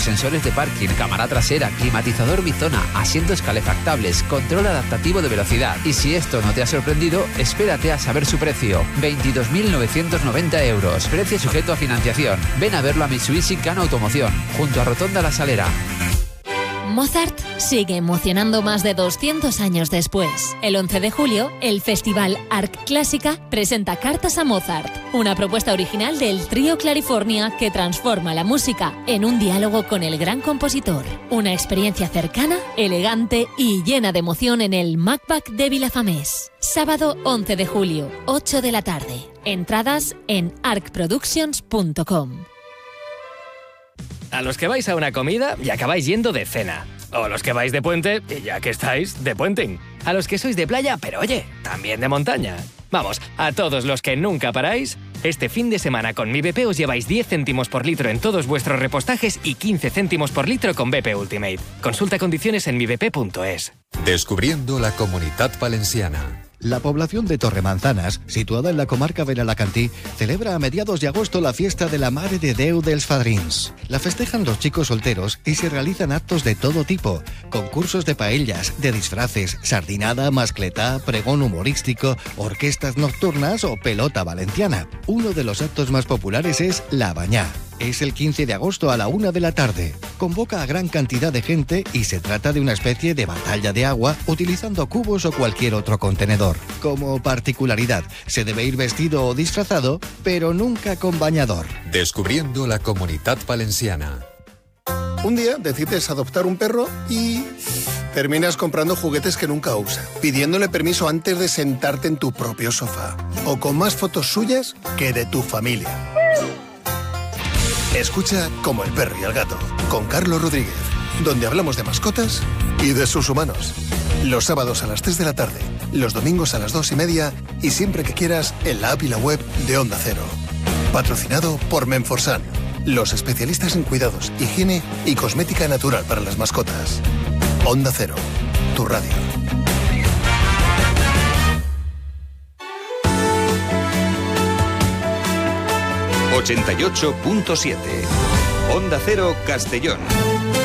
sensores de parking, cámara trasera, climatizador bizona, asientos calefactables, control adaptativo de velocidad. Y si esto no te ha sorprendido, espérate a saber su precio. 22.990 euros. Precio sujeto a financiación. Ven a verlo a Mitsubishi Can Automoción, junto a Rotonda La Salera. Mozart sigue emocionando más de 200 años después. El 11 de julio, el Festival Arc Clásica presenta Cartas a Mozart, una propuesta original del Trío Clarifornia que transforma la música en un diálogo con el gran compositor. Una experiencia cercana, elegante y llena de emoción en el MACBAC de Vilafamés. Sábado 11 de julio, 8 de la tarde. Entradas en arcproductions.com. A los que vais a una comida y acabáis yendo de cena. O los que vais de puente y ya que estáis, de puenting. A los que sois de playa, pero oye, también de montaña. Vamos, a todos los que nunca paráis, este fin de semana con Mi BP os lleváis 10 céntimos por litro en todos vuestros repostajes y 15 céntimos por litro con BP Ultimate. Consulta condiciones en mibp.es. Descubriendo la Comunitat Valenciana. La población de Torremanzanas, situada en la comarca de l'Alacantí, celebra a mediados de agosto la fiesta de la Mare de Déu dels Fadrins. La festejan los chicos solteros y se realizan actos de todo tipo, concursos de paellas, de disfraces, sardinada, mascletá, pregón humorístico, orquestas nocturnas o pelota valenciana. Uno de los actos más populares es la Bañá. Es el 15 de agosto a la 1 de la tarde. Convoca a gran cantidad de gente y se trata de una especie de batalla de agua utilizando cubos o cualquier otro contenedor. Como particularidad, se debe ir vestido o disfrazado, pero nunca con bañador. Descubriendo la Comunitat Valenciana. Un día decides adoptar un perro y terminas comprando juguetes que nunca usa, pidiéndole permiso antes de sentarte en tu propio sofá, o con más fotos suyas que de tu familia. Escucha Como el perro y el gato, con Carlos Rodríguez, donde hablamos de mascotas y de sus humanos. Los sábados a las 3 de la tarde, los domingos a las 2:30 y siempre que quieras en la app y la web de Onda Cero. Patrocinado por Menforsan, los especialistas en cuidados, higiene y cosmética natural para las mascotas. Onda Cero, tu radio. ...88.7... Onda Cero Castellón.